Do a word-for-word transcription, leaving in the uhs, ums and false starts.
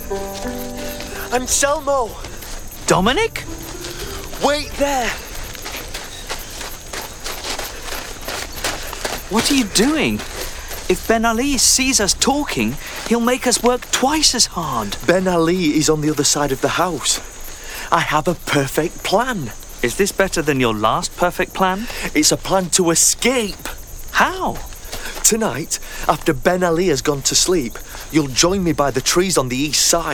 Anselmo! Dominic? Wait there! What are you doing? If Ben Ali sees us talking, he'll make us work twice as hard. Ben Ali is on the other side of the house. I have a perfect plan. Is this better than your last perfect plan? It's a plan to escape. How? Tonight, after Ben Ali has gone to sleep, you'll join me by the trees on the east side.